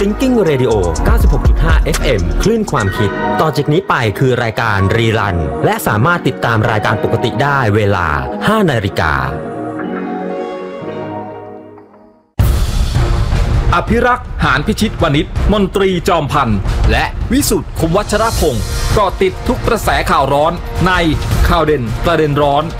Thinking Radio 96.5 FM คลื่นความคิดต่อจากนี้ไปคือรายการรีรันและสามารถติดตามรายการปกติได้เวลา 5 นาฬิกาอภิรักษ์หานพิชิตวณิชมนตรีจอมพันธ์และวิสุทธิ์คุมวัชรพงศ์เกาะติดทุกกระแสข่าวร้อนในข่าวเด่นประเด็นร้อน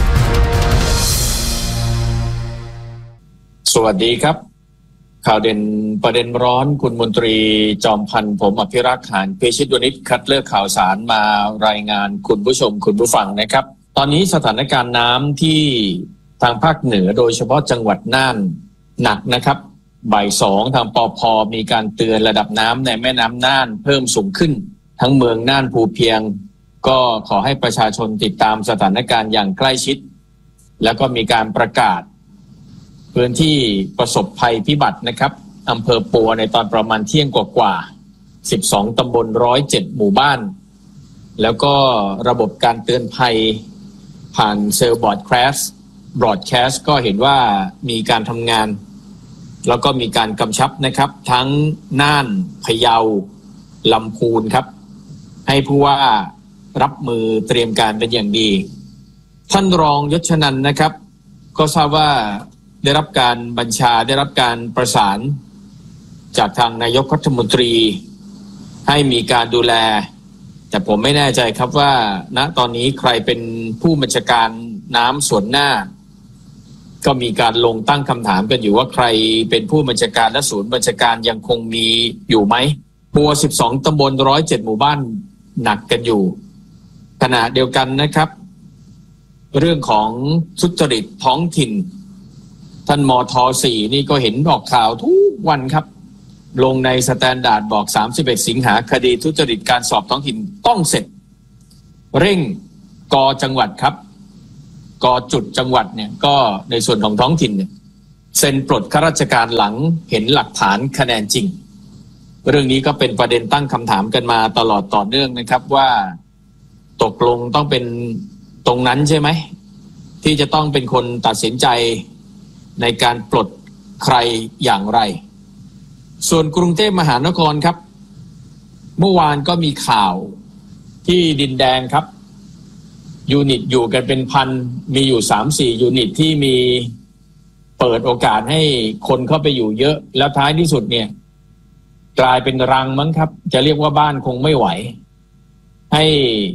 สวัสดีครับข่าวเด่นประเด็นร้อนคุณมนตรีจอมพันธ์ผมอภิรักษ์หานพิชิตวณิชคัดเลือกข่าวสารมารายงานคุณผู้ชมคุณผู้ฟังนะครับตอนนี้สถานการณ์น้ำที่ทางภาคเหนือโดยเฉพาะจังหวัดน่านหนักนะครับบ่าย2ทางปภ.มีการเตือนระดับน้ำในแม่น้ำน่านเพิ่มสูงขึ้นทั้งเมืองน่านภูเพียงก็ขอให้ประชาชนติดตามสถานการณ์อย่างใกล้ชิดแล้วก็มีการประกาศพื้นที่ประสบภัยพิบัตินะครับอำเภอปัวในตอนประมาณเที่ยงกว่า12ตำบล107หมู่บ้านแล้วก็ระบบการเตือนภัยผ่านเซลล์บอร์ดแคสต์ก็เห็นว่ามีการทำงานแล้วก็มีการกำชับนะครับทั้งน่านพะเยาลำพูนครับให้ผู้ว่ารับมือเตรียมการเป็นอย่างดีท่านรองยศนันท์นะครับก็ทราบว่าได้รับการบัญชาได้รับการประสานจากทางนายกรัฐมนตรีให้มีการดูแลแต่ผมไม่แน่ใจครับว่าณตอนนี้ใครเป็นผู้บัญชาการน้ำส่วนหน้าก็มีการลงตั้งคำถามกันอยู่ว่าใครเป็นผู้บัญชาการและศูนย์บัญชาการยังคงมีอยู่ไหมปัว12ตำบล107หมู่บ้านหนักกันอยู่ขณะเดียวกันนะครับเรื่องของทุจริตท้องถิ่นท่านมท.4นี่ก็เห็นออกข่าวทุกวันครับลงในสแตนดาร์ดบอก31สิงหาคดีทุจริตการสอบท้องถิ่นต้องเสร็จเร่งกจังหวัดครับกจุดจังหวัดเนี่ยก็ในส่วนของท้องถิ่นเนี่ยเซ็นปลดข้าราชการหลังเห็นหลักฐานคะแนนจริงเรื่องนี้ก็เป็นประเด็นตั้งคำถามกันมาตลอดต่อเนื่องนะครับว่าตกลงต้องเป็นตรงนั้นใช่ไหมที่จะต้องเป็นคนตัดสินใจในการปลดใครอย่างไรส่วนกรุงเทพมหานครครับเมื่อวานก็มีข่าวที่ดินแดงครับยูนิตอยู่กันเป็นพันมีอยู่ 3-4 ยูนิตที่มีเปิดโอกาสให้คนเข้าไปอยู่เยอะแล้วท้ายที่สุดเนี่ยกลายเป็นรังมั้งครับจะเรียกว่าบ้านคงไม่ไหวให้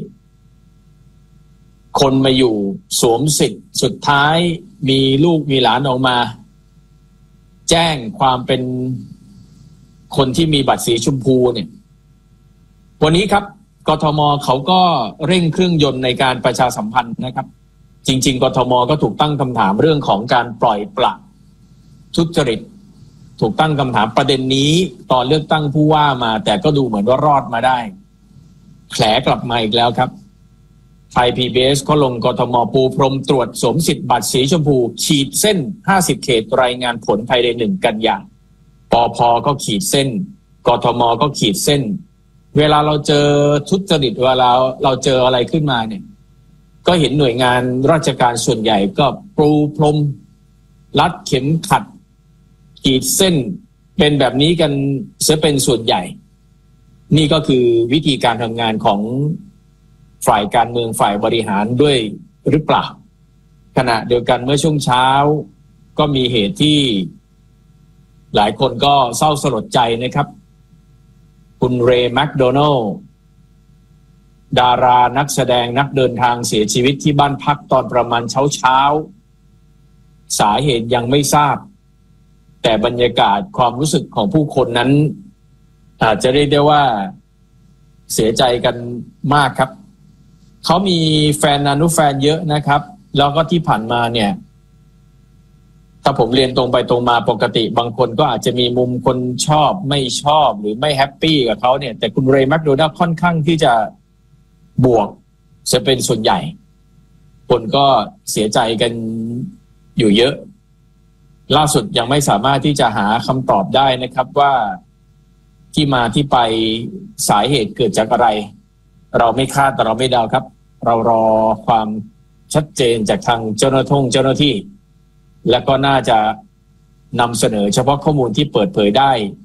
คนมาอยู่สวมสิทธิ์สุดท้ายมีลูกมีหลานออกมาแจ้งความเป็นคนที่มีบัตรสีชมพูเนี่ยวันนี้ครับกทมเขาก็เร่งเครื่องยนต์ในการประชาสัมพันธ์นะครับจริงๆกทมก็ถูกตั้งคำถามเรื่องของการปล่อยปละทุจริตถูกตั้งคำถามประเด็นนี้ตอนเลือกตั้งผู้ว่ามาแต่ก็ดูเหมือนว่ารอดมาได้แผลกลับมาอีกแล้วครับไทย PBS ก็ลงกทมปูพรมตรวจสวมสิทธิ์บัตรสีชมพูขีดเส้น50เขตรายงานผลภายใน1กันยายนปภ.ก็ขีดเส้นกทมก็ขีดเส้นเวลาเราเจอทุจริตเวลาเราเจออะไรขึ้นมาเนี่ยก็เห็นหน่วยงานราชการส่วนใหญ่ก็ปูพรมรัดเข็มขัดขีดเส้นเป็นแบบนี้กันเสียเป็นส่วนใหญ่นี่ก็คือวิธีการทำงานของฝ่ายการเมืองฝ่ายบริหารด้วยหรือเปล่าขณะเดียวกันเมื่อช่วงเช้าก็มีเหตุที่หลายคนก็เศร้าสลดใจนะครับคุณเรย์แมคโดนัลด์ดารานักแสดงนักเดินทางเสียชีวิตที่บ้านพักตอนประมาณเช้าสาเหตุยังไม่ทราบแต่บรรยากาศความรู้สึกของผู้คนนั้นอาจจะเรียกได้ว่าเสียใจกันมากครับเขามีแฟนอนุแฟนเยอะนะครับแล้วก็ที่ผ่านมาเนี่ยถ้าผมเรียนตรงไปตรงมาปกติบางคนก็อาจจะมีมุมคนชอบไม่ชอบหรือไม่แฮปปี้กับเขาเนี่ยแต่คุณเรย์แมคโดนัลด์ค่อนข้างที่จะบวกจะเป็นส่วนใหญ่คนก็เสียใจกันอยู่เยอะล่าสุดยังไม่สามารถที่จะหาคำตอบได้นะครับว่าที่มาที่ไปสาเหตุเกิดจากอะไรเราไม่คาดแต่เราไม่เดาครับเรารอความชัดเจนจากทางเจ้าหน้าที่และก็น่าจะนำเสนอเฉพาะข้อมูลที่เปิดเผยได้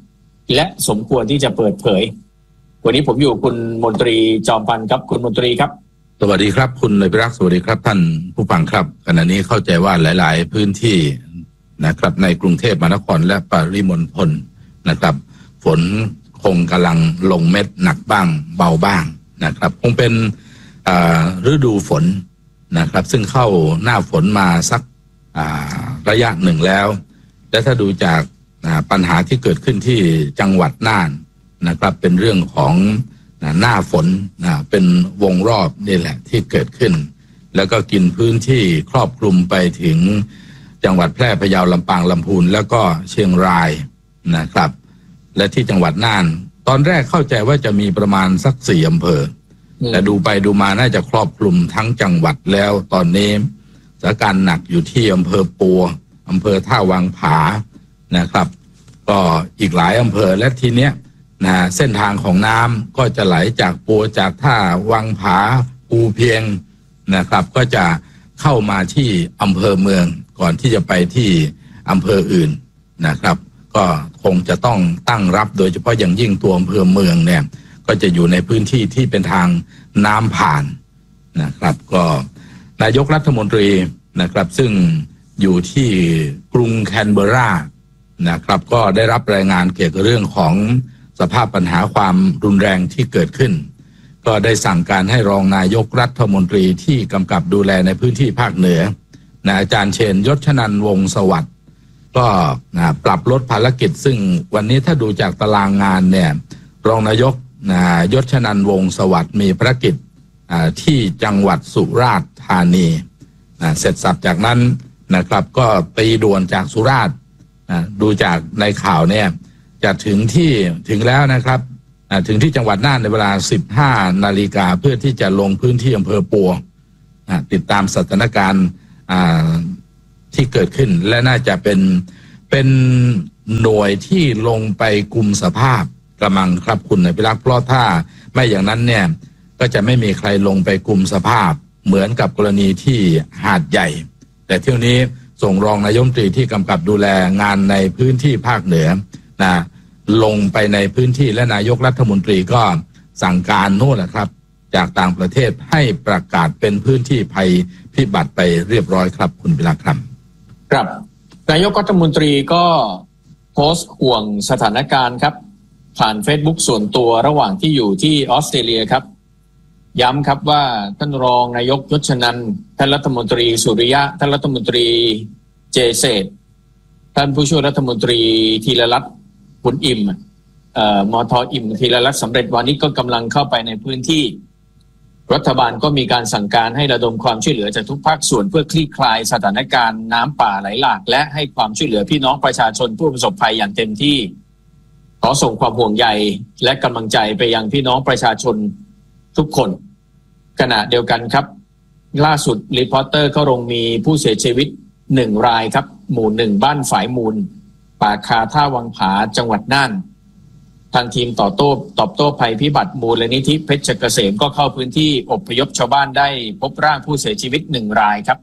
และสมควรที่จะเปิดเผยวันนี้ผมอยู่คุณมนตรีจอมพันธ์ครับคุณมนตรีครับสวัสดีครับคุณอภิรักษ์สวัสดีครับท่านผู้ฟังครับขณะนี้เข้าใจว่าหลายๆพื้นที่นะครับในกรุงเทพมหานครและปริมณฑลนะครับฝนคงกำลังลงเม็ดหนักบ้างเบาบ้างนะครับคงเป็นฤดูฝนนะครับซึ่งเข้าหน้าฝนมาสักระยะหนึ่งแล้วและถ้าดูจากปัญหาที่เกิดขึ้นที่จังหวัดน่านนะครับเป็นเรื่องของหน้าฝนเป็นวงรอบนี่แหละที่เกิดขึ้นแล้วก็กินพื้นที่ครอบคลุมไปถึงจังหวัดแพร่พะเยาลำปางลำพูนแล้วก็เชียงรายนะครับและที่จังหวัดน่านตอนแรกเข้าใจว่าจะมีประมาณสัก4 อำเภอแต่ดูไปดูมาน่าจะครอบคลุมทั้งจังหวัดแล้วตอนนี้สถานการณ์หนักอยู่ที่อำเภอปัวอำเภอท่าวังผานะครับก็อีกหลายอำเภอและทีเนี้ยเส้นทางของน้ำก็จะไหลจากปัวจากท่าวังผาภูเพียงนะครับก็จะเข้ามาที่อำเภอเมืองก่อนที่จะไปที่อำเภออื่นนะครับก็คงจะต้องตั้งรับโดยเฉพาะอย่างยิ่งตัวอำเภอเมืองเนี่ยก็จะอยู่ในพื้นที่ที่เป็นทางน้ำผ่านนะครับก็นายกรัฐมนตรีนะครับซึ่งอยู่ที่กรุงแคนเบอร์รานะครับก็ได้รับรายงานเกี่ยวกับเรื่องของสภาพปัญหาความรุนแรงที่เกิดขึ้นก็ได้สั่งการให้รองนายกรัฐมนตรีที่กำกับดูแลในพื้นที่ภาคเหนืออาจารย์เชนยศชนันท์วงศ์สวัสดิ์ก็ปรับลดภารกิจซึ่งวันนี้ถ้าดูจากตารางงานเนี่ยรองนายกยศชนันท์วงศ์สวัสดิ์มีภารกิจที่จังหวัดสุราษฎร์ธานีเสร็จสับจากนั้นนะครับก็ตีด่วนจากสุราษฎร์ดูจากในข่าวเนี่ยจะถึงแล้วนะครับถึงที่จังหวัดน่านในเวลา 15 นาฬิกาเพื่อที่จะลงพื้นที่อำเภอปัวติดตามสถานการณ์ที่เกิดขึ้นและน่าจะเป็นหน่วยที่ลงไปกุมสภาพกระมังครับคุณอภิรักษ์เพราะถ้าไม่อย่างนั้นเนี่ยก็จะไม่มีใครลงไปกุมสภาพเหมือนกับกรณีที่หาดใหญ่แต่เที่ยวนี้ส่งรองนายกรัฐมนตรีที่กำกับดูแลงานในพื้นที่ภาคเหนือลงไปในพื้นที่และนายกรัฐมนตรีก็สั่งการโน่นแหละครับจากต่างประเทศให้ประกาศเป็นพื้นที่ภัยพิบัติไปเรียบร้อยครับคุณพิรักษ์ครับนายกรัฐมนตรีก็โพสต์ห่วงสถานการณ์ครับผ่าน Facebook ส่วนตัวระหว่างที่อยู่ที่ออสเตรเลียครับย้ำครับว่าท่านรองนายกยศชนันท์ท่านรัฐมนตรีสุริยะท่านรัฐมนตรีเจเศษท่านผู้ช่วยรัฐมนตรีธีรรัตน์บุญอิ่มมท.อิ่มธีรรัตน์สำเร็จวานิชก็กำลังเข้าไปในพื้นที่รัฐบาลก็มีการสั่งการให้ระดมความช่วยเหลือจากทุกภาคส่วนเพื่อคลี่คลายสถานการณ์น้ำป่าไหลหลากและให้ความช่วยเหลือพี่น้องประชาชนผู้ประสบภัยอย่างเต็มที่ขอส่งความห่วงใยและกำลังใจไปยังพี่น้องประชาชนทุกคนขณะเดียวกันครับล่าสุดรีพอร์เตอร์เข้าลงมีผู้เสียชีวิต1 รายครับหมู่ 1บ้านฝายมูลป่าคาท่าวังผาจังหวัดน่านทางทีมตอบโต้ภัยพิบัติมูลนิธิเพชรเกษมก็เข้าพื้นที่อพยพชาวบ้านได้พบร่างผู้เสียชีวิต1 รายครับ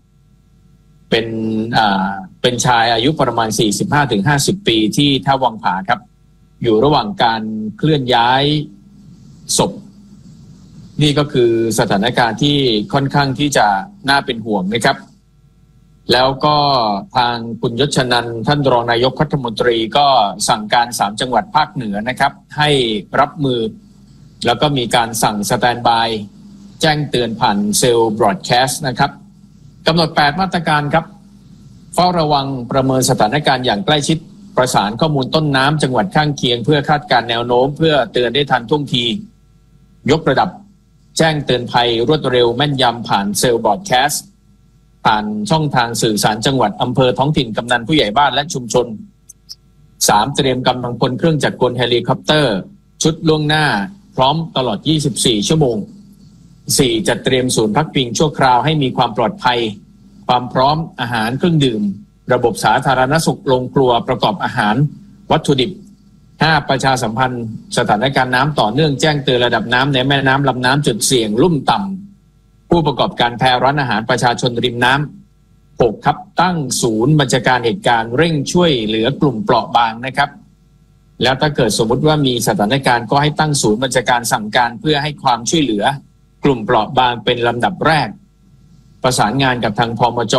เป็นชายอายุประมาณ 45-50 ปีที่ท่าวังผาครับอยู่ระหว่างการเคลื่อนย้ายศพนี่ก็คือสถานการณ์ที่ค่อนข้างที่จะน่าเป็นห่วงนะครับแล้วก็ทางคุณยศชนันท์ท่านรองนายกรัฐมนตรีก็สั่งการ3 จังหวัดภาคเหนือนะครับให้รับมือแล้วก็มีการสั่งสแตนด์บายแจ้งเตือนผ่านเซลล์บรอดแคสต์นะครับกำหนด8 มาตรการครับเฝ้าระวังประเมินสถานการณ์อย่างใกล้ชิดประสานข้อมูลต้นน้ำจังหวัดข้างเคียงเพื่อคาดการณ์แนวโน้มเพื่อเตือนได้ทันท่วงทียกระดับแจ้งเตือนภัยรวดเร็วแม่นยำผ่านเซลล์บรอดแคสต์ผ่านช่องทางสื่อสารจังหวัดอำเภอท้องถิ่นกำนันผู้ใหญ่บ้านและชุมชน3เตรียมกำลังพลเครื่องจักรกลเฮลิคอปเตอร์ชุดล่วงหน้าพร้อมตลอด24 ชั่วโมง4จัดเตรียมศูนย์พักพิงชั่วคราวให้มีความปลอดภัยความพร้อมอาหารเครื่องดื่มระบบสาธารณสุขโรงครัวประกอบอาหารวัตถุดิบ5ประชาสัมพันธ์สถานการณ์น้ำต่อเนื่องแจ้งเตือนระดับน้ำในแม่น้ำลำน้ำจุดเสี่ยงลุ่มต่ำผู้ประกอบการแพร้านอาหารประชาชนริมน้ำ6ครับตั้งศูนย์บัญชาการเหตุการณ์เร่งช่วยเหลือกลุ่มเปราะบางนะครับแล้วถ้าเกิดสมมุติว่ามีสถานการณ์ก็ให้ตั้งศูนย์บัญชาการสั่งการเพื่อให้ความช่วยเหลือกลุ่มเปราะบางเป็นลำดับแรกประสานงานกับทางพมจ.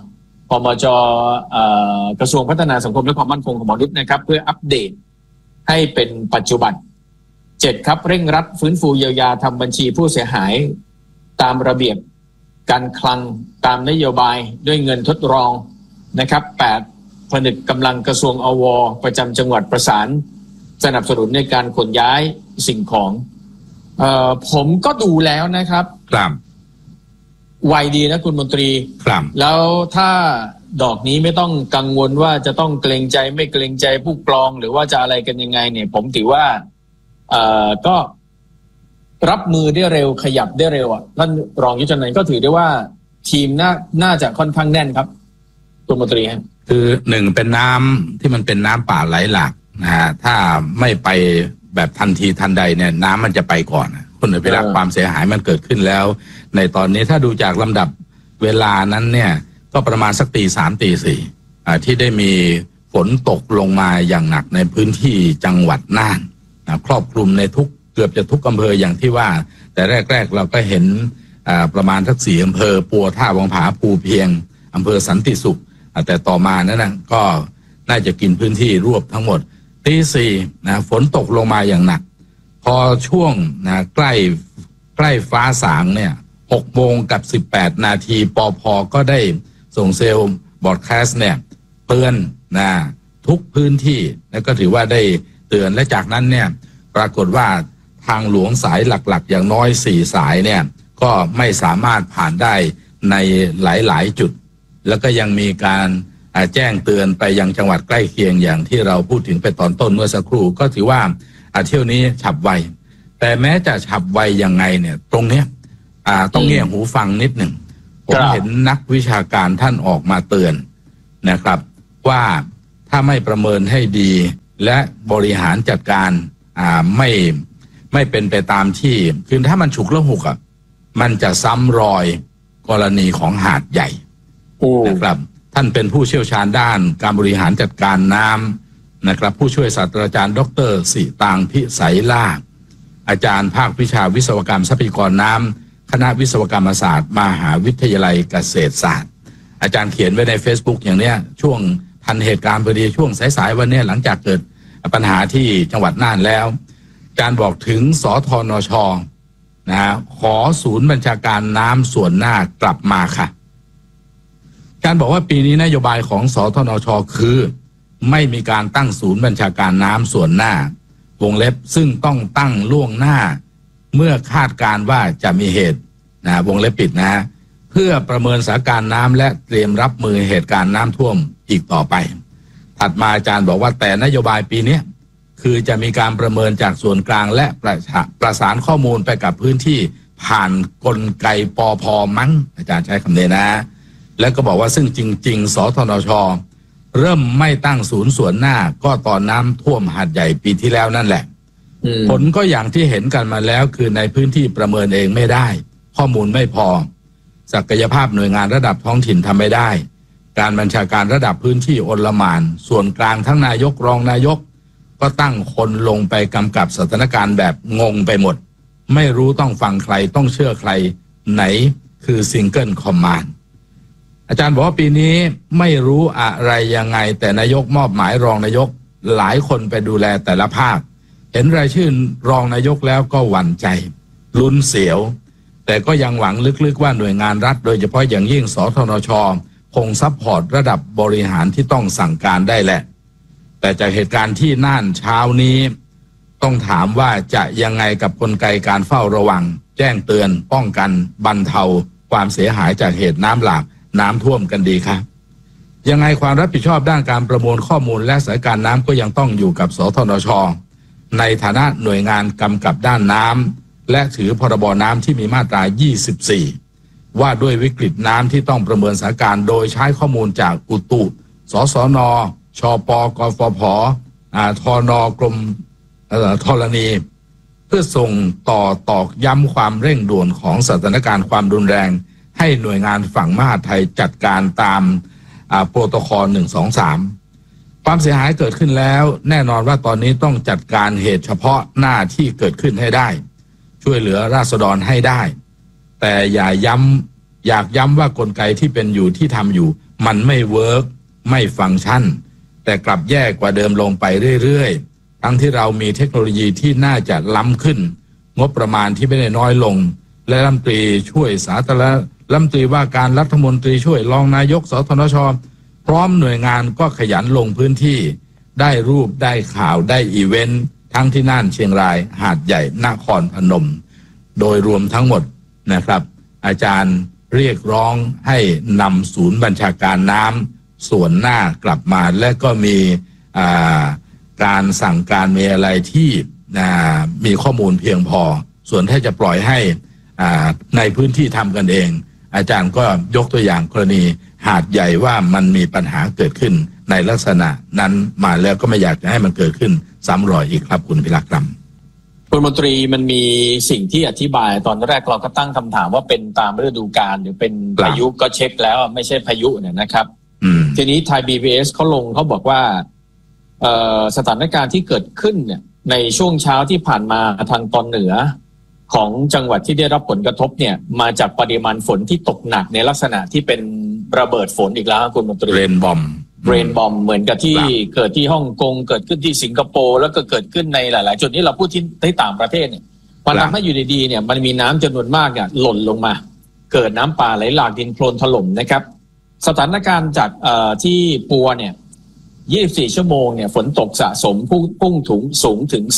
กระทรวงพัฒนาสังคมและความมั่นคงของมนุษย์นะครับเพื่ออัปเดตให้เป็นปัจจุบัน 7 ครับเร่งรัดฟื้นฟูเยียวยาทำบัญชีผู้เสียหายตามระเบียบการคลังตามนโยบายด้วยเงินทดลองนะครับ 8 ผนึกกำลังกระทรวงอว.ประจำจังหวัดประสานสนับสนุนในการขนย้ายสิ่งของผมก็ดูแล้วนะครับครับไวดีนะคุณมนตรีครับแล้วถ้าดอกนี้ไม่ต้องกังวลว่าจะต้องเกรงใจไม่เกรงใจผู้กรองหรือว่าจะอะไรกันยังไงเนี่ยผมถือว่าก็รับมือได้เร็วขยับได้เร็วท่านรองยุทธนันท์ก็ถือได้ว่าทีมน่าจะค่อนข้างแน่นครับคุณมนตรีครับคือหนึ่งเป็นน้ำที่มันเป็นน้ำป่าไหลหลากนะฮะถ้าไม่ไปแบบทันทีทันใดเนี่ยน้ำมันจะไปก่อนคุณอภิรักษ์ความเสียหายมันเกิดขึ้นแล้วในตอนนี้ถ้าดูจากลำดับเวลานั้นเนี่ยก็ประมาณสักตี 3 ตี 4ที่ได้มีฝนตกลงมาอย่างหนักในพื้นที่จังหวัดน่านครอบคลุมในเกือบจะทุกอำเภออย่างที่ว่าแต่แรกๆเราก็เห็นประมาณสัก4 อำเภอปัวท่าวังผาภูเพียงอำเภอสันติสุขแต่ต่อมานั้นนะก็น่าจะกินพื้นที่รวบทั้งหมดตี 4ฝนตกลงมาอย่างหนักพอช่วงใกล้ฟ้าสางเนี่ย6:18 นาทีปภ.ก็ได้ส่งเซลล์บอร์ดแคสต์เนี่ยเตือนทุกพื้นที่แล้วก็ถือว่าได้เตือนและจากนั้นเนี่ยปรากฏว่าทางหลวงสายหลักๆอย่างน้อย4 สายเนี่ยก็ไม่สามารถผ่านได้ในหลายๆจุดแล้วก็ยังมีการแจ้งเตือนไปยังจังหวัดใกล้เคียงอย่างที่เราพูดถึงไปตอนต้นเมื่อสักครู่ก็ถือว่าเที่ยวนี้ฉับไวแต่แม้จะฉับไวยังไงเนี่ยตรงเนี้ยต้องเงี่ยหูฟังนิดหนึ่งผมเห็นนักวิชาการท่านออกมาเตือนนะครับว่าถ้าไม่ประเมินให้ดีและบริหารจัดการไม่เป็นไปตามที่คือถ้ามันฉุกละหุกมันจะซ้ำรอยกรณีของหาดใหญ่นะครับท่านเป็นผู้เชี่ยวชาญด้านการบริหารจัดการน้ำนะครับผู้ช่วยศาสตราจารย์ดร.สิตางพิสัยล่าอาจารย์ภาควิชาวิศวกรรมทรัพยากรน้ำคณะวิศวกรรมศาสตร์มหาวิทยาลัยเกษตรศาสตร์อาจารย์เขียนไว้ใน Facebook อย่างเนี้ยช่วงทันเหตุการณ์พอดีช่วงสายๆวันนี้หลังจากเกิดปัญหาที่จังหวัดน่านแล้วอาจารย์บอกถึงสธนช.ขอศูนย์บัญชาการน้ำส่วนหน้ากลับมาค่ะการบอกว่าปีนี้นโยบายของสธนช.คือไม่มีการตั้งศูนย์บัญชาการน้ำส่วนหน้าวงเล็บซึ่งต้องตั้งล่วงหน้าเมื่อคาดการว่าจะมีเหตุวงเล็บปิดเพื่อประเมินสถานการณ์น้ำและเตรียมรับมือเหตุการณ์น้ำท่วมอีกต่อไปถัดมาอาจารย์บอกว่าแต่นโยบายปีนี้คือจะมีการประเมินจากส่วนกลางและประสานข้อมูลไปกับพื้นที่ผ่านกลไกปภ.มั้งอาจารย์ใช้คำนี้แล้วก็บอกว่าซึ่งจริงๆสธนช.เริ่มไม่ตั้งศูนย์ส่วนหน้าก็ตอนน้ำท่วมหาดใหญ่ปีที่แล้วนั่นแหละผลก็อย่างที่เห็นกันมาแล้วคือในพื้นที่ประเมินเองไม่ได้ข้อมูลไม่พอศักยภาพหน่วยงานระดับท้องถิ่นทำไม่ได้การบัญชาการระดับพื้นที่โอลหม่านส่วนกลางทั้งนายกรองนายกก็ตั้งคนลงไปกำกับสถานการณ์แบบงงไปหมดไม่รู้ต้องฟังใครต้องเชื่อใครไหนคือซิงเกิลคอมมานด์อาจารย์บอกว่าปีนี้ไม่รู้อะไรยังไงแต่นายกมอบหมายรองนายกหลายคนไปดูแลแต่ละภาคเห็นรายชื่อรองนายกแล้วก็หวั่นใจลุ้นเสียวแต่ก็ยังหวังลึกๆว่าหน่วยงานรัฐโดยเฉพาะอย่างยิ่งสธนช.คงซัพพอร์ตระดับบริหารที่ต้องสั่งการได้แหละแต่จากเหตุการณ์ที่น่านเช้านี้ต้องถามว่าจะยังไงกับกลไกการเฝ้าระวังแจ้งเตือนป้องกันบรรเทาความเสียหายจากเหตุน้ำหลากน้ำท่วมกันดีครับยังไงความรับผิดชอบด้านการประมวลข้อมูลและสถานการณ์น้ำก็ยังต้องอยู่กับสธนช.ในฐานะหน่วยงานกำกับด้านน้ำและถือพรบน้ำที่มีมาตรา 24 ว่าด้วยวิกฤตน้ำที่ต้องประเมินสถานการณ์โดยใช้ข้อมูลจากอุตุสสน.ชป.กฟผ.ทน.กรมธรณีเพื่อส่งต่อตอกย้ำความเร่งด่วนของสถานการณ์ความรุนแรงให้หน่วยงานฝั่งมหาดไทยจัดการตามโปรโตคอล 123 ความเสียหายเกิดขึ้นแล้วแน่นอนว่าตอนนี้ต้องจัดการเหตุเฉพาะหน้าที่เกิดขึ้นให้ได้ช่วยเหลือราษฎรให้ได้แต่อยากย้ำว่ากลไกที่เป็นอยู่ที่ทำอยู่มันไม่เวิร์กไม่ฟังก์ชันแต่กลับแย่กว่าเดิมลงไปเรื่อยๆทั้งที่เรามีเทคโนโลยีที่น่าจะล้ำขึ้นงบประมาณที่ไม่ได้น้อยลงและรัฐมนตรีช่วยสาธารณรัฐมนตรีว่าการรัฐมนตรีช่วยรองนายกสธนช.พร้อมหน่วยงานก็ขยันลงพื้นที่ได้รูปได้ข่าวได้อีเวนต์ทั้งที่น่านเชียงรายหาดใหญ่นครพนมโดยรวมทั้งหมดนะครับอาจารย์เรียกร้องให้นำศูนย์บัญชาการน้ำส่วนหน้ากลับมาและก็มีการสั่งการมีอะไรที่มีข้อมูลเพียงพอส่วนถ้าจะปล่อยให้ในพื้นที่ทำกันเองอาจารย์ก็ยกตัวอย่างกรณีหาดใหญ่ว่ามันมีปัญหาเกิดขึ้นในลักษณะนั้นมาแล้วก็ไม่อยากจะให้มันเกิดขึ้นซ้ำรอยอีกครับคุณพิรักษ์ครับคุณมนตรีมันมีสิ่งที่อธิบายตอนแรกเราก็ตั้งคำถามว่าเป็นตามฤดูกาลหรือเป็นพายุก็เช็คแล้วไม่ใช่พายุเนี่ยนะครับทีนี้ไทย PBS เขาลงเขาบอกว่าสถานการณ์ที่เกิดขึ้นเนี่ยในช่วงเช้าที่ผ่านมาทางตอนเหนือของจังหวัดที่ได้รับผลกระทบเนี่ยมาจากปริมาณฝนที่ตกหนักในลักษณะที่เป็นระเบิดฝนอีกแล้วคุณมนตรีเรนบอมเหมือนกับที่เกิดที่ฮ่องกงเกิดขึ้นที่สิงคโปร์แล้วก็เกิดขึ้นในหลายๆจุดนี้เราพูดที่ต่างประเทศเนี่ยมันทำให้อยู่ดีๆเนี่ยมันมีน้ำจำนวนมากเนี่ยหล่นลงมาเกิดน้ำป่าไหลหลากดินโคลนถล่มนะครับสถานการณ์จากที่ปัวเนี่ย24ชั่วโมงเนี่ยฝนตกสะสมพุ่งสูงถึง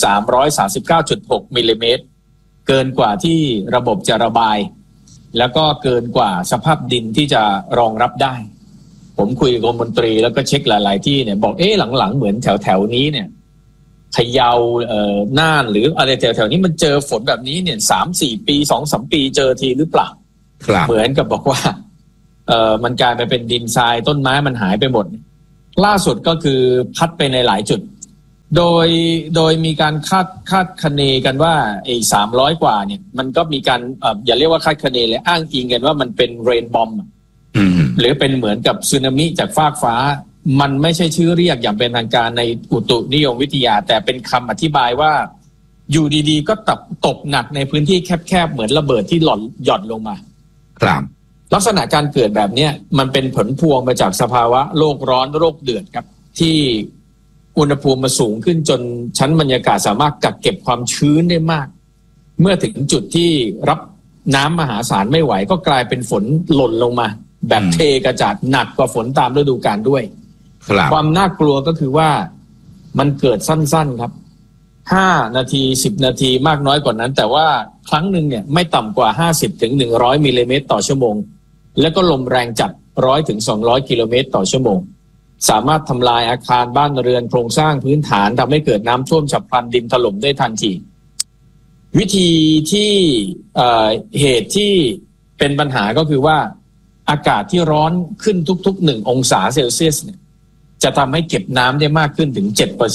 339.6 มิลลิเมตรเกินกว่าที่ระบบจะระบายแล้วก็เกินกว่าสภาพดินที่จะรองรับได้ผมคุยกับมนตรีแล้วก็เช็คหลายๆที่เนี่ยบอกหลังๆเหมือนแถวนี้เนี่ยพะเยาน่านหรืออะไรแถวๆนี้มันเจอฝนแบบนี้เนี่ย 3-4 ปี 2-3 ปีเจอทีหรือเปล่าเหมือนกับบอกว่ามันกลายไปเป็นดินทรายต้นไม้มันหายไปหมดล่าสุดก็คือพัดไปในหลายจุดโดยมีการคาดคะเนกันว่าไอ้300กว่าเนี่ยมันก็มีการอย่าเรียกว่าคาดคะเนเลยอ้างอิงกันว่ามันเป็นเรนบอมหรือเป็นเหมือนกับสึนามิจากฟากฟ้ามันไม่ใช่ชื่อเรียกอย่างเป็นทางการในอุตุนิยมวิทยาแต่เป็นคำอธิบายว่าอยู่ดีๆก็ตกหนักในพื้นที่แคบๆเหมือนระเบิดที่หย่อนลงมาครับลักษณะการเกิดแบบนี้มันเป็นผลพวงมาจากสภาวะโลกร้อนโลกเดือดครับที่อุณหภูมิมันสูงขึ้นจนชั้นบรรยากาศสามารถกักเก็บความชื้นได้มากเมื่อถึงจุดที่รับน้ำมหาศาลไม่ไหวก็กลายเป็นฝนหล่นลงมาแบบเทกระจาดหนักกว่าฝนตามฤดูกาลด้วยความน่ากลัวก็คือว่ามันเกิดสั้นๆครับ5นาที10นาทีมากน้อยกว่านั้นแต่ว่าครั้งหนึ่งเนี่ยไม่ต่ำกว่า50ถึง100มิลลิเมตรต่อชั่วโมงแล้วก็ลมแรงจัด100ถึง200กิโลเมตรต่อชั่วโมงสามารถทำลายอาคารบ้านเรือนโครงสร้างพื้นฐานทำให้เกิดน้ำท่วมฉับพลันดินถล่มได้ทันทีวิธีที่เหตุที่เป็นปัญหาก็คือว่าอากาศที่ร้อนขึ้นทุกๆ1องศาเซลเซียสเนี่ยจะทำให้เก็บน้ำได้มากขึ้นถึง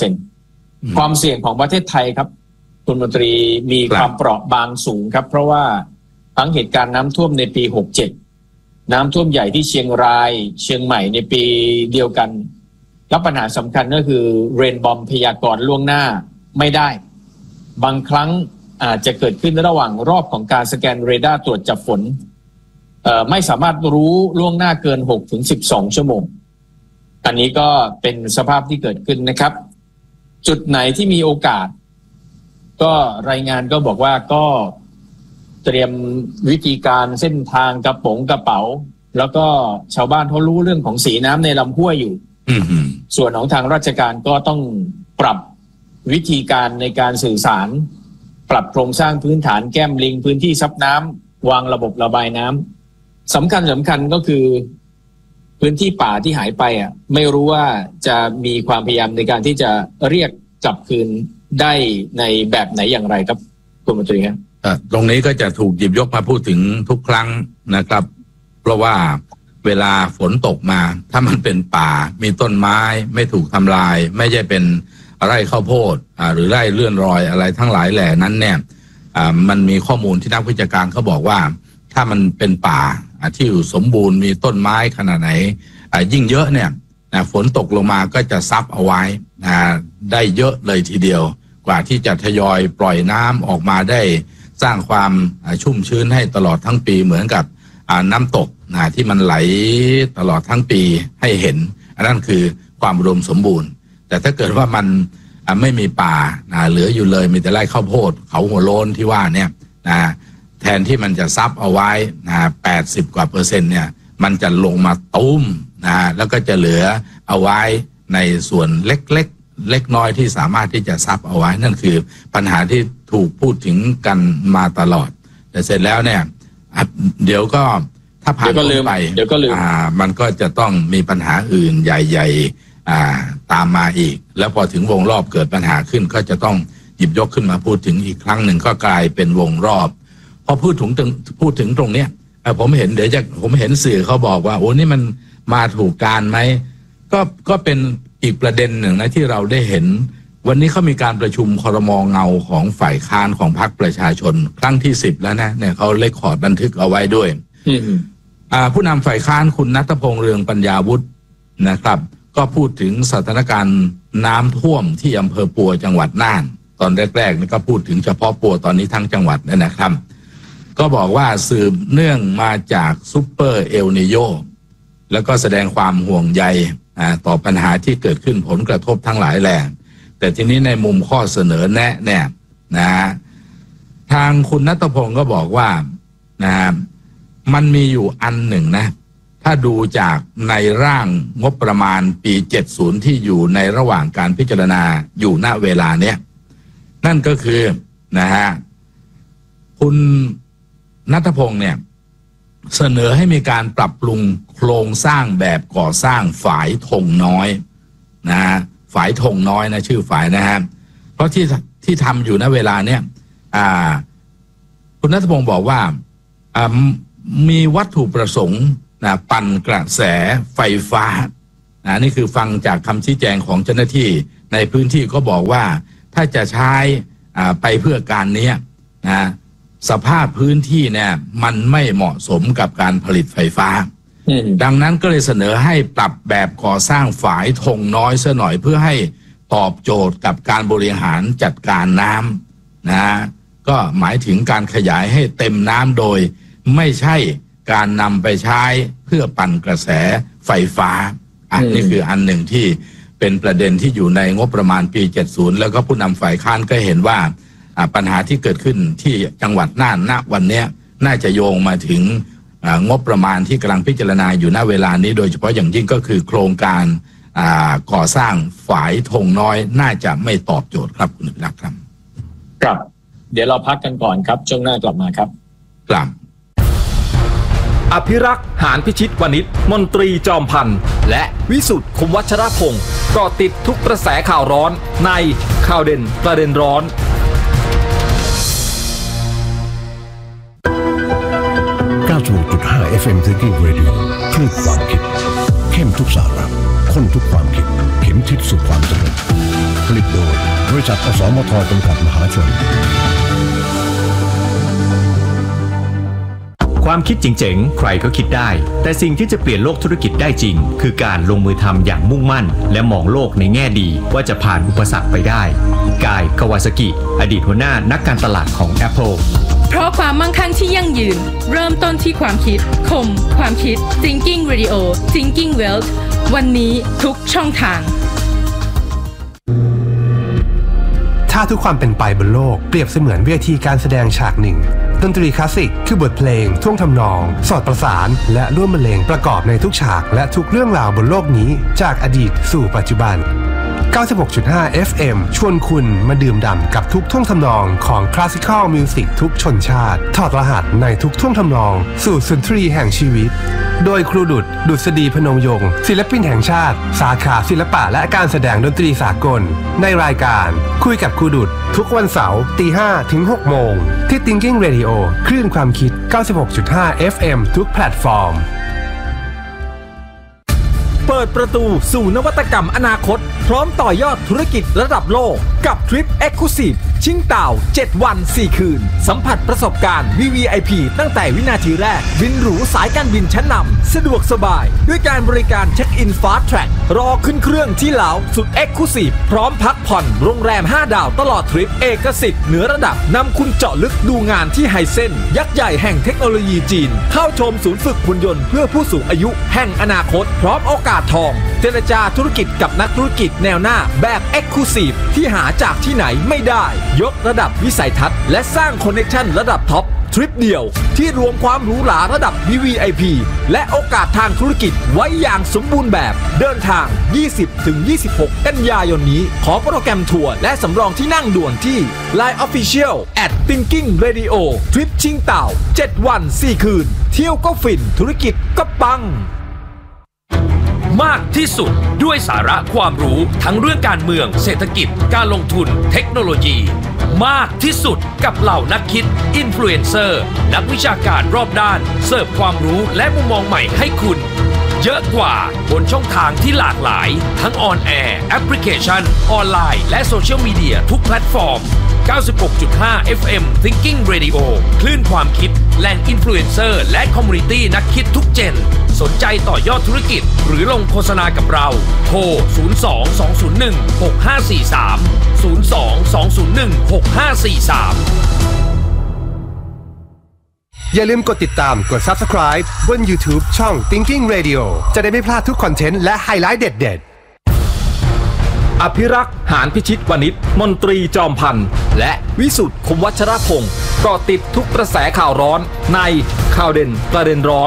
7% ความเสี่ยงของประเทศไทยครับคุณมนตรีมีความเปราะบางสูงครับเพราะว่าทั้งเหตุการณ์น้ำท่วมในปี67น้ำท่วมใหญ่ที่เชียงรายเชียงใหม่ในปีเดียวกันและปัญหาสำคัญก็คือเรนบอมพยากรณ์ล่วงหน้าไม่ได้บางครั้งอาจจะเกิดขึ้นระหว่างรอบของการสแกนเรดาร์ตรวจจับฝนไม่สามารถรู้ล่วงหน้าเกิน 6-12 ชั่วโมงอันนี้ก็เป็นสภาพที่เกิดขึ้นนะครับจุดไหนที่มีโอกาสก็รายงานก็บอกว่าก็เตรียมวิธีการเส้นทางกระเป๋าแล้วก็ชาวบ้านเขารู้เรื่องของสีน้ำในลำห้วยอยู่ส่วนของทางราชการก็ต้องปรับวิธีการในการสื่อสารปรับโครงสร้างพื้นฐานแก้มลิงพื้นที่ซับน้ำวางระบบระบายน้ำสำคัญก็คือพื้นที่ป่าที่หายไปไม่รู้ว่าจะมีความพยายามในการที่จะเรียกกลับคืนได้ในแบบไหนอย่างไรครับคุณมนตรีครับตรงนี้ก็จะถูกหยิบยกมาพูดถึงทุกครั้งนะครับเพราะว่าเวลาฝนตกมาถ้ามันเป็นป่ามีต้นไม้ไม่ถูกทำลายไม่ใช่เป็นไร่ข้าวโพดหรือไร่เลื่อนรอยอะไรทั้งหลายแหล่นั้นเนี่ยมันมีข้อมูลที่นักวิชาการเขาบอกว่าถ้ามันเป็นป่าที่สมบูรณ์มีต้นไม้ขนาดไหนยิ่งเยอะเนี่ยนะฝนตกลงมาก็จะซับเอาไว้ได้เยอะเลยทีเดียวกว่าที่จะทยอยปล่อยน้ำออกมาได้สร้างความชุ่มชื้นให้ตลอดทั้งปีเหมือนกับน้ำตกที่มันไหลตลอดทั้งปีให้เห็นอันนั้นคือความอุดมสมบูรณ์แต่ถ้าเกิดว่ามันไม่มีป่าเหลืออยู่เลยมีแต่ไร่ข้าวโพดเขาหัวโล้นที่ว่าเนี่ยแทนที่มันจะซับเอาไว้80 กว่า%เนี่ยมันจะลงมาตุ้มแล้วก็จะเหลือเอาไว้ในส่วนเล็กน้อยที่สามารถที่จะซับเอาไว้นั่นคือปัญหาที่ถูกพูดถึงกันมาตลอดแต่เสร็จแล้วเนี่ยเดี๋ยวก็ถ้าผ่านไปเดี๋ยวก็ลืมมันก็จะต้องมีปัญหาอื่นใหญ่ๆตามมาอีกแล้วพอถึงวงรอบเกิดปัญหาขึ้นก็จะต้องหยิบยกขึ้นมาพูดถึงอีกครั้งหนึ่งก็กลายเป็นวงรอบพอพูดถึงตรงเนี้ยผมเห็นผมเห็นสื่อเขาบอกว่าโอ้นี่มันมาถูกการไหมก็เป็นอีกประเด็นหนึ่งนะที่เราได้เห็นวันนี้เขามีการประชุมครม.เงาของฝ่ายค้านของพรรคประชาชนครั้งที่10แล้วนะเนี่ยเขาเรคคอร์ดบันทึกเอาไว้ด้วยผู้นำฝ่ายค้านคุณณัฐพงษ์เรืองปัญญาวุฒินะครับก็พูดถึงสถานการณ์น้ำท่วมที่อำเภอปัวจังหวัดน่านตอนแรกๆนี่ก็พูดถึงเฉพาะปัวตอนนี้ทั้งจังหวัดนะครับก็บอกว่าสืบเนื่องมาจากซุปเปอร์เอลนิโญแล้วก็แสดงความห่วงใยต่อปัญหาที่เกิดขึ้นผลกระทบทั้งหลายแหล่แต่ทีนี้ในมุมข้อเสนอแนะเนี่ยทางคุณณัฐพงษ์ก็บอกว่ามันมีอยู่อันหนึ่งนะถ้าดูจากในร่างงบประมาณปี70ที่อยู่ในระหว่างการพิจารณาอยู่ณเวลาเนี้ยนั่นก็คือคุณณัฐพงษ์เนี่ยเสนอให้มีการปรับปรุงโครงสร้างแบบก่อสร้างฝายธงน้อยฝายธงน้อยนะชื่อฝายนะฮะเพราะที่ทำอยู่ณเวลาเนี้ยคุณณัฐพงษ์บอกว่ามีวัตถุประสงค์ปั่นกระแสไฟฟ้านี่คือฟังจากคำชี้แจงของเจ้าหน้าที่ในพื้นที่ก็บอกว่าถ้าจะใช้ไปเพื่อการนี้สภาพพื้นที่เนี่ยมันไม่เหมาะสมกับการผลิตไฟฟ้าดังนั้นก็เลยเสนอให้ปรับแบบก่อสร้างฝายธงน้อยซะหน่อยเพื่อให้ตอบโจทย์กับการบริหารจัดการน้ำก็หมายถึงการขยายให้เต็มน้ำโดยไม่ใช่การนำไปใช้เพื่อปั่นกระแสไฟฟ้านี่คืออันหนึ่งที่เป็นประเด็นที่อยู่ในงบประมาณปี70แล้วก็ผู้นำฝ่ายค้านก็เห็นว่าปัญหาที่เกิดขึ้นที่จังหวัดน่านณวันนี้น่าจะโยงมาถึงงบประมาณที่กำลังพิจารณาอยู่ณเวลานี้โดยเฉพาะอย่างยิ่งก็คือโครงการก่อสร้างฝายธงน้อยน่าจะไม่ตอบโจทย์ครับคุณนักครับครับเดี๋ยวเราพักกันก่อนครับช่วงหน้ากลับมาครับครับอภิรักษ์หานพิชิตวณิชมนตรีจอมพันธ์และวิสุทธิ์คุมวัชรพงศ์เกาะติดทุกกระแสข่าวร้อนในข่าวเด่นประเด็นร้อน 96.5 FM Thinking Radio คลื่นความคิดเข้มทุกสาระข้นทุกความคิดเข็มทิศสู่ความสำเร็จผลิตโดยบริษัทอสมทจำกัดมหาชนความคิดเจ๋งๆใครก็คิดได้แต่สิ่งที่จะเปลี่ยนโลกธุรกิจได้จริงคือการลงมือทำอย่างมุ่งมั่นและมองโลกในแง่ดีว่าจะผ่านอุปสรรคไปได้กาย คาวาซากิอดีตหัวหน้านักการตลาดของ Apple เพราะความมั่งคั่งที่ยั่งยืนเริ่มต้นที่ความคิดคมความคิด Thinking Radio Thinking Wealth วันนี้ทุกช่องทางถ้าทุกความเป็นไปบนโลกเปรียบเสมือนเวทีการแสดงฉากหนึ่งดนตรีคลาสสิกคือบทเพลงท่วงทำนองสอดประสานและร่วมบรรเลงประกอบในทุกฉากและทุกเรื่องราวบนโลกนี้จากอดีตสู่ปัจจุบัน 96.5 FM ชวนคุณมาดื่มด่ำกับทุกท่วงทำนองของคลาสสิคอลมิวสิกทุกชนชาติถอดรหัสในทุกท่วงทำนองสู่สุนทรีแห่งชีวิตโดยครูดุษดุษฎีพนมยงค์ศิลปินแห่งชาติสาขาศิลปะและการแสดงดนตรีสากลในรายการคุยกับครูดุษทุกวันเสาร์ 5:00 ถึง 6:00 นที่ Thinking Radio คลื่นความคิด 96.5 FM ทุกแพลตฟอร์มเปิดประตูสู่นวัตกรรมอนาคตพร้อมต่อยอดธุรกิจระดับโลกกับทริป Exclusive ชิงเต่า7 วัน 4 คืนสัมผัสประสบการณ์ VVIP ตั้งแต่วินาทีแรกบินหรูสายการบินชั้นนำสะดวกสบายด้วยการบริการเช็คอิน Fast Track รอขึ้นเครื่องที่ลาวสุดเอ็กซ์คลูซีฟพร้อมพักผ่อนโรงแรม5 ดาวตลอดทริปเอกสิทธิ์เหนือระดับนำคุณเจาะลึกดูงานที่ไฮเซ็นยักษ์ใหญ่แห่งเทคโนโลยีจีนเข้าชมศูนย์ฝึกหุ่นยนต์เพื่อผู้สูงอายุแห่งอนาคตพร้อมโอกาสทองเจรจาธุรกิจกับนักธุรกิจแนวหน้าแบบเอ็กซ์คลูซีฟที่หาจากที่ไหนไม่ได้ยกระดับวิสัยทัศน์และสร้างคอนเนคชั่นระดับท็อปทริปเดียวที่รวมความหรูหราระดับ VVIP และโอกาสทางธุรกิจไว้อย่างสมบูรณ์แบบเดินทาง 20-26 กันยายนนี้ขอโปรแกรมทัวร์และสำรองที่นั่งด่วนที่ Line Official @Thinking Radio ทริปชิงเต่า7 วัน 4 คืนเที่ยวก็ฟินธุรกิจก็ปังมากที่สุดด้วยสาระความรู้ทั้งเรื่องการเมืองเศรษฐกิจการลงทุนเทคโนโลยีมากที่สุดกับเหล่านักคิดอินฟลูเอนเซอร์นักวิชาการรอบด้านเสิร์ฟความรู้และมุมมองใหม่ให้คุณเยอะกว่าบนช่องทางที่หลากหลายทั้งออนแอร์แอปพลิเคชันออนไลน์และโซเชียลมีเดียทุกแพลตฟอร์ม 96.5 FM Thinking Radio คลื่นความคิดแหล่งอินฟลูเอนเซอร์และคอมมูนิตี้นักคิดทุกเจนสนใจต่อยอดธุรกิจหรือลงโฆษณากับเราโทร 02-201-6543 02-201-6543 อย่าลืมกดติดตามกด Subscribe บน YouTube ช่อง Thinking Radio จะได้ไม่พลาดทุกคอนเทนต์และไฮไลท์เด็ดๆอภิรักษ์หานพิชิตวณิชมนตรีจอมพันธ์และวิสุทธิ์คมวัชรพงศ์เกาะติดทุกกระแสข่าวร้อนในข่าวเด่นประเด็นร้อน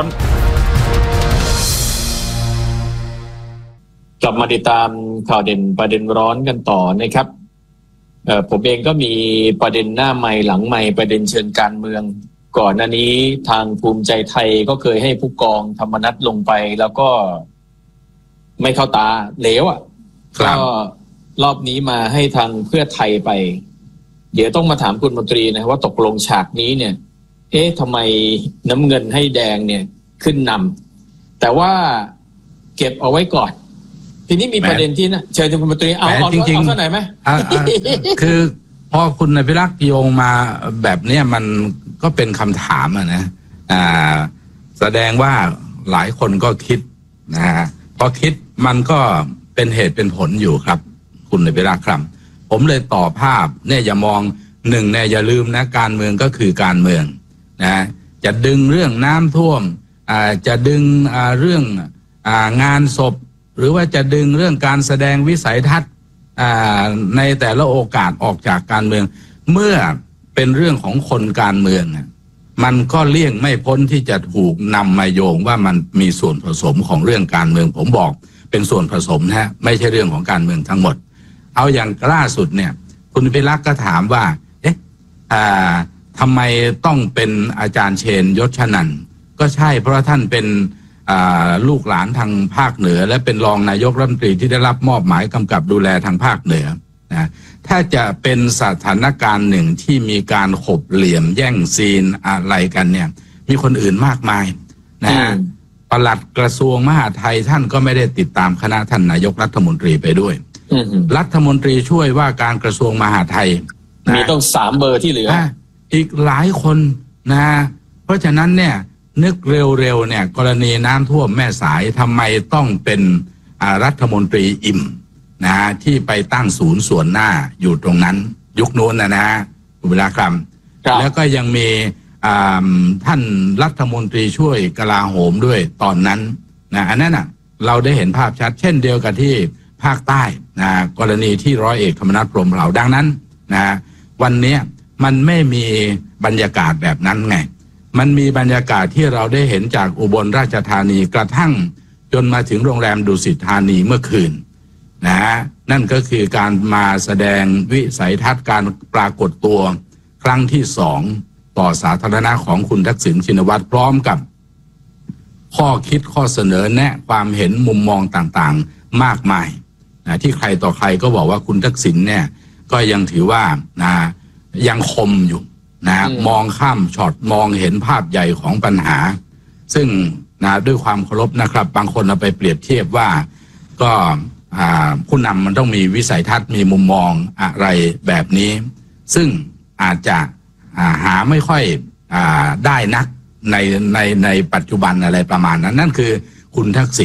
กลับมาติดตามข่าวเด่นประเด็นร้อนกันต่อนะครับผมเองก็มีประเด็นหน้าไมค์หลังไมค์ประเด็นเชิงการเมืองก่อนหน้านี้ทางภูมิใจไทยก็เคยให้ผู้กองธรรมนัสลงไปแล้วก็ไม่เข้าตาเหลวก็รอบนี้มาให้ทางเพื่อไทยไปเดี๋ยวต้องมาถามคุณมนตรีนะว่าตกลงฉากนี้เนี่ยทำไมน้ำเงินให้แดงเนี่ยขึ้นนำแต่ว่าเก็บเอาไว้ก่อนทีนี้มีประเด็นที่นะเชิญคุณมนตรีเอาจริงๆซะหน่อยไหมคือพอคุณอภิรักษ์โยงมาแบบเนี้ยมันก็เป็นคำถามนะแสดงว่าหลายคนก็คิดนะฮะพอคิดมันก็เป็นเหตุเป็นผลอยู่ครับคุณอภิรักษ์ครับผมเลยต่อภาพเนี่ยอย่ามองหนึ่งเนี่ยอย่าลืมนะการเมืองก็คือการเมืองนะจะดึงเรื่องน้ำท่วมจะดึงเรื่องงานศพหรือว่าจะดึงเรื่องการแสดงวิสัยทัศน์ในแต่ละโอกาสออกจากการเมืองเมื่อเป็นเรื่องของคนการเมืองมันก็เลี่ยงไม่พ้นที่จะถูกนำมาโยงว่ามันมีส่วนผสมของเรื่องการเมืองผมบอกเป็นส่วนผสมนะไม่ใช่เรื่องของการเมืองทั้งหมดเอาอย่างล่าสุดเนี่ยคุณพิรักษ์ก็ถามว่าทำไมต้องเป็นอาจารย์เชนยศชนันท์ก็ใช่เพราะท่านเป็นลูกหลานทางภาคเหนือและเป็นรองนายกรัฐมนตรีที่ได้รับมอบหมายกำกับดูแลทางภาคเหนือนะถ้าจะเป็นสถานการณ์หนึ่งที่มีการขบเหลี่ยมแย่งซีนอะไรกันเนี่ยมีคนอื่นมากมายนะปลัดกระทรวงมหาดไทยท่านก็ไม่ได้ติดตามคณะท่านนายกรัฐมนตรีไปด้วยรัฐมนตรีช่วยว่าการกระทรวงมหาดไทยมีต้อง3 เบอร์ที่เหลืออีกหลายคนนะเพราะฉะนั้นเนี่ยนึกเร็วๆเนี่ยกรณีน้ำท่วมแม่สายทำไมต้องเป็นรัฐมนตรีอิ่มนะที่ไปตั้งศูนย์ส่วนหน้าอยู่ตรงนั้นยุคโน้นนะคุณเวลาครับแล้วก็ยังมีท่านรัฐมนตรีช่วยกลาโหมด้วยตอนนั้นนะอันนั้นเราได้เห็นภาพชัดเช่นเดียวกับที่ภาคใต้นะกรณีที่ร้อยเอกธรรมนัสพรหมเผ่าดังนั้นนะวันนี้มันไม่มีบรรยากาศแบบนั้นไงมันมีบรรยากาศที่เราได้เห็นจากอุบลราชธานีกระทั่งจนมาถึงโรงแรมดุสิตธานีเมื่อคืนนะนั่นก็คือการมาแสดงวิสัยทัศน์การปรากฏตัวครั้งที่2ต่อสาธารณะของคุณทักษิณชินวัตรพร้อมกับข้อคิดข้อเสนอแนะความเห็นมุมมองต่างๆมากมายนะที่ใครต่อใครก็บอกว่าคุณทักษิณเนี่ยก็ยังถือว่านะยังคมอยู่นะมองข้ามช็อตมองเห็นภาพใหญ่ของปัญหาซึ่งนะด้วยความเคารพนะครับบางคนเอาไปเปรียบเทียบว่าก็ผู้นำมันต้องมีวิสัยทัศน์มีมุมมองอะไรแบบนี้ซึ่งอาจจะหาไม่ค่อยได้นักในปัจจุบันอะไรประมาณนั้นนั่นคือคุณทักษิณ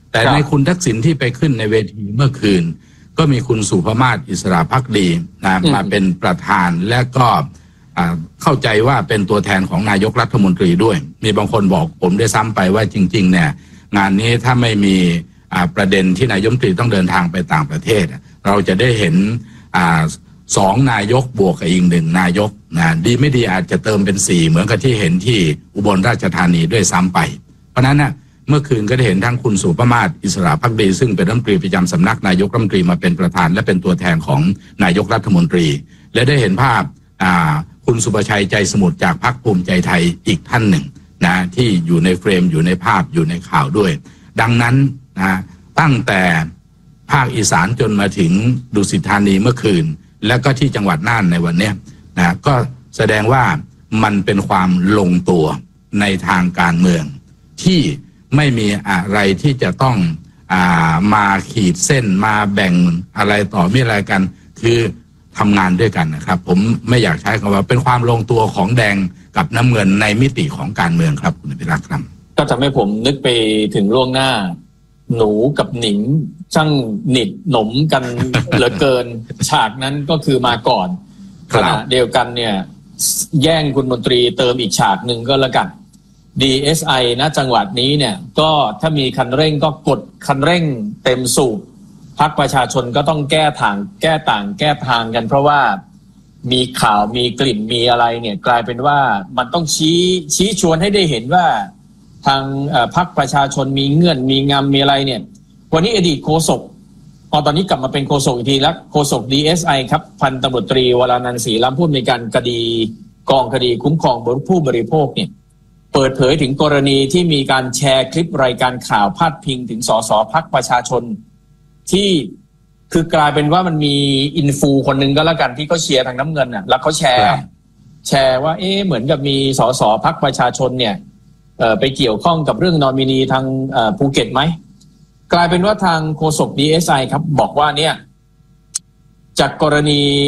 แต่ในคุณทักษิณที่ไปขึ้นในเวทีเมื่อคืนก็มีคุณสุภมาศอิสระภักดีนะมาเป็นประธานและก็เข้าใจว่าเป็นตัวแทนของนายกรัฐมนตรีด้วยมีบางคนบอกผมได้ซ้ำไปว่าจริงๆเนี่ยงานนี้ถ้าไม่มีประเด็นที่นายกรัฐมนตรีต้องเดินทางไปต่างประเทศเราจะได้เห็น2 นายกบวกกับอีก1 นายกนะดีไม่ดีอาจจะเติมเป็น4เหมือนกับที่เห็นที่อุบลราชธานีด้วยซ้ำไปเพราะนั้นนะเมื่อคืนก็ได้เห็นทั้งคุณสุภมาศอิสระภักดีซึ่งเป็นรัฐมนตรีประจำสำนักนายกรัฐมนตรีมาเป็นประธานและเป็นตัวแทนของนายกรัฐมนตรีและได้เห็นภาพคุณสุประชัยใจสมุทรจากพรรคภูมิใจไทยอีกท่านหนึ่งนะที่อยู่ในเฟรมอยู่ในภาพอยู่ในข่าวด้วยดังนั้นนะตั้งแต่ภาคอีสานจนมาถึงดุสิตธานีเมื่อคืนและก็ที่จังหวัดน่านในวันนี้นะก็แสดงว่ามันเป็นความลงตัวในทางการเมืองที่ไม่มีอะไรที่จะต้องมาขีดเส้นมาแบ่งอะไรต่อมีอะไรกันคือทำงานด้วยกันนะครับผมไม่อยากใช้คำว่าเป็นความลงตัวของแดงกับน้ำเงินในมิติของการเมืองครับคุณพิรักษ์ครับก็ทำให้ผมนึกไปถึงล่วงหน้าหนูกับหนิงช่างหนิดหนมกัน เหลือเกินฉากนั้นก็คือมาก่อนขณะเดียวกันเนี่ยแย่งคุณมนตรีเติมอีกฉากหนึ่งก็แล้วกัน DSI ณจังหวัดนี้เนี่ยก็ถ้ามีคันเร่งก็กดคันเร่งเต็มสูบพรรคประชาชนก็ต้องแก้ทางแก้ทางกันเพราะว่ามีข่าวมีกลิ่นมีอะไรเนี่ยกลายเป็นว่ามันต้องชี้ชวนให้ได้เห็นว่าทางพรรคประชาชนมีเงื่อนมีงำมีอะไรเนี่ยวันนี้อดีตโฆษกตอนนี้กลับมาเป็นโฆษกอีกทีแล้วโฆษก DSI ครับพันตำรวจตรีวรานันท์ศรีล้ำผู้อำนวยการคดีกองคดีคุ้มครองผู้บริโภคเนี่ยเปิดเผยถึงกรณีที่มีการแชร์คลิปรายการข่าวพาดพิงถึงสสพรรคประชาชนที่คือกลายเป็นว่ามันมีอินฟูคนหนึ่งก็แล้วกันที่เขาเชียร์ทางน้ำเงินน่ะแล้วเขาแชร์ว่าเหมือนกับมีสสพรรคประชาชนเนี่ยไปเกี่ยวข้องกับเรื่องนอมินีทางภูเก็ตไหมกลายเป็นว่าทางโฆษก DSI ครับบอกว่าเนี่ยจากกรณี